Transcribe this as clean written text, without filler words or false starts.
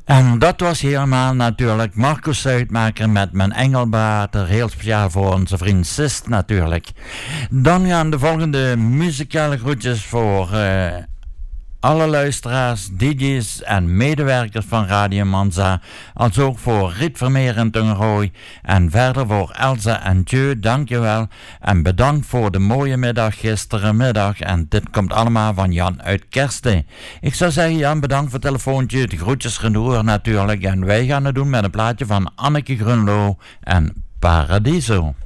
En dat was helemaal natuurlijk Marcus Zuidmaker met Mijn Engelbater, heel speciaal voor onze vriend Sist natuurlijk. Dan gaan de volgende muzikale groetjes voor alle luisteraars, DJ's en medewerkers van Radio Manza, als ook voor Riet Vermeer en Tungerooi en verder voor Elsa en Jeu, dankjewel en bedankt voor de mooie middag gisterenmiddag en dit komt allemaal van Jan uit Kersten. Ik zou zeggen Jan, bedankt voor het telefoontje, de groetjes genoeg natuurlijk en wij gaan het doen met een plaatje van Anneke Grunlo en Paradiso.